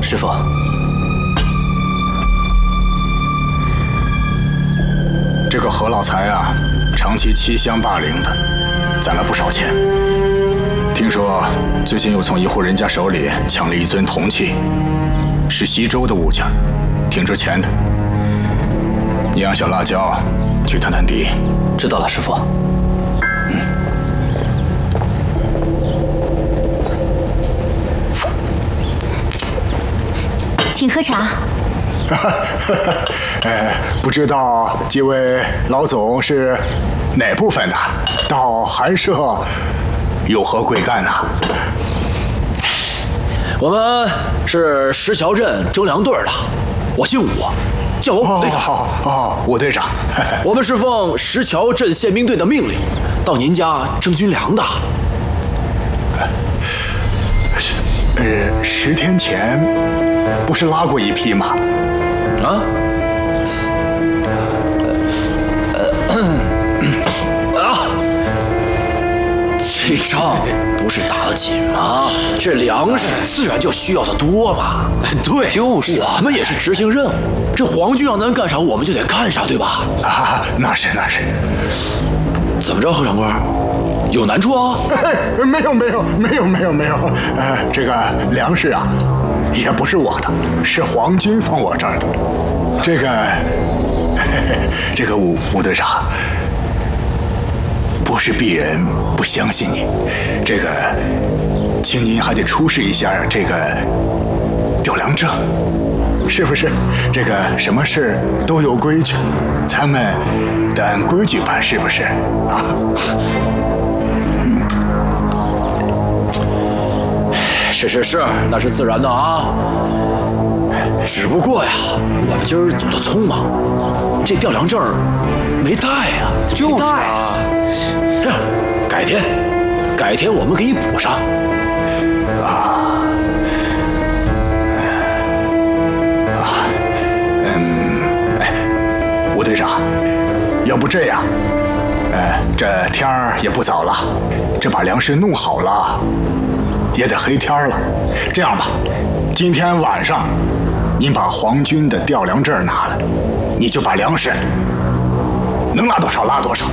师傅， 这个何老财啊，长期欺乡霸凌的，攒了不少钱。听说最近又从一户人家手里抢了一尊铜器，是西周的物件，挺值钱的。你让小辣椒去探探底。 知道了，师傅。 请喝茶。 不知道几位老总是哪部分的？到寒舍有何贵干呢？ 我们是石桥镇征粮队的，我姓武，叫我武队长。 武队长。 我们是奉石桥镇宪兵队的命令，到您家征军粮的。 10天前不是拉过一批吗？ 啊？这仗不是打得紧吗？这粮食自然就需要的多嘛。 对，就是我们也是执行任务，这皇军让咱干啥，我们就得干啥，对吧？ 啊，那是。 怎么着，何长官？有难处啊？ 没有。这个粮食啊，也不是我的，是皇军放我这儿的。这个武队长。不是鄙人不相信你，请您还得出示一下这个调粮证，是不是？什么事都有规矩，咱们得按规矩办，是不是？啊？ 是，那是自然的啊。只不过呀，我们今儿走得匆忙，这调粮证没带呀。 就是啊。 这样，改天我们给你补上。 吴队长，要不这样，这天儿也不早了，这把粮食弄好了，也得黑天了。这样吧，今天晚上您把皇军的调粮证拿来，你就把粮食能拉多少拉多少。